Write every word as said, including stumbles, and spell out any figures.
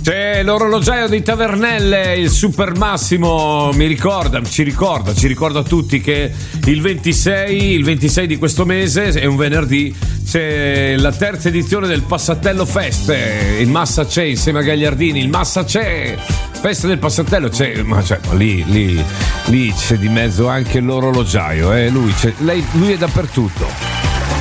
C'è l'orologiaio di Tavernelle, il Super Massimo, mi ricorda, ci ricorda, ci ricorda a tutti che il ventisei, il ventisei di questo mese, è un venerdì, c'è la terza edizione del Passatello Fest, il Massa c'è insieme a Gagliardini, il Massa c'è, Festa del Passatello c'è, ma, cioè, ma lì, lì, lì c'è di mezzo anche l'orologiaio, eh? lui, c'è, lei, lui è dappertutto.